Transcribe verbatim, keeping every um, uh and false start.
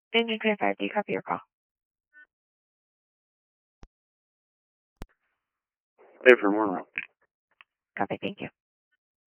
Engine Command five, do you copy your call? Hey, for more. Copy, thank you.